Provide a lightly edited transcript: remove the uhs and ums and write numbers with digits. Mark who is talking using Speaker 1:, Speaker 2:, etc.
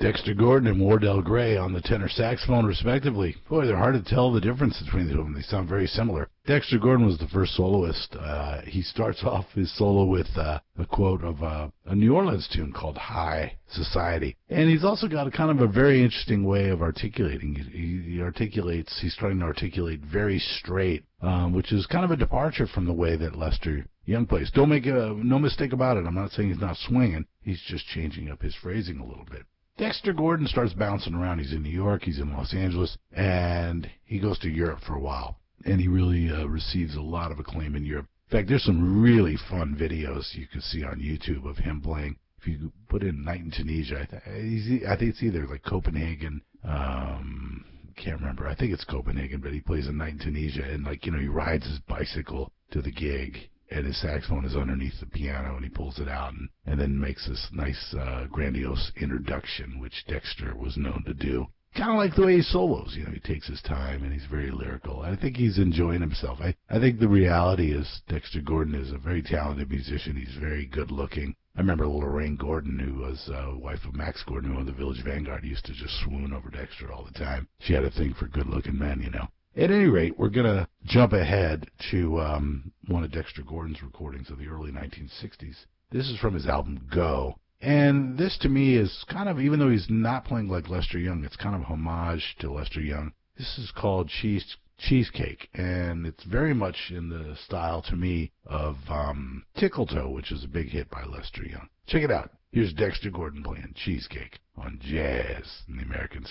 Speaker 1: Dexter Gordon and Wardell Gray on the tenor saxophone, respectively. Boy, they're hard to tell the difference between the two of them. They sound very similar. Dexter Gordon was the first soloist. He starts off his solo with a quote of a New Orleans tune called High Society. And he's also got a kind of a very interesting way of articulating. He's trying to articulate very straight, which is kind of a departure from the way that Lester Young plays. Don't make no mistake about it. I'm not saying he's not swinging. He's just changing up his phrasing a little bit. Dexter Gordon starts bouncing around. He's in New York, he's in Los Angeles, and he goes to Europe for a while. And he really receives a lot of acclaim in Europe. In fact, there's some really fun videos you can see on YouTube of him playing. If you put in Night in Tunisia, I think it's either like Copenhagen, can't remember. I think it's Copenhagen, but he plays a Night in Tunisia, and he rides his bicycle to the gig, and his saxophone is underneath the piano, and he pulls it out and then makes this nice, grandiose introduction, which Dexter was known to do. Kind of like the way he solos. He takes his time, and he's very lyrical. I think he's enjoying himself. I think the reality is Dexter Gordon is a very talented musician. He's very good-looking. I remember Lorraine Gordon, who was wife of Max Gordon, who owned the Village Vanguard, used to just swoon over Dexter all the time. She had a thing for good-looking men, At any rate, we're going to jump ahead to one of Dexter Gordon's recordings of the early 1960s. This is from his album Go. And this, to me, is kind of, even though he's not playing like Lester Young, it's kind of a homage to Lester Young. This is called Cheesecake, and it's very much in the style, to me, of Tickletoe, which is a big hit by Lester Young. Check it out. Here's Dexter Gordon playing Cheesecake on Jazz in the American